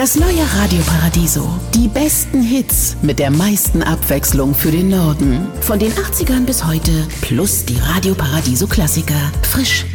Das neue Radio Paradiso. Die besten Hits mit der meisten Abwechslung für den Norden. Von den 80ern bis heute plus die Radio Paradiso Klassiker. Frisch,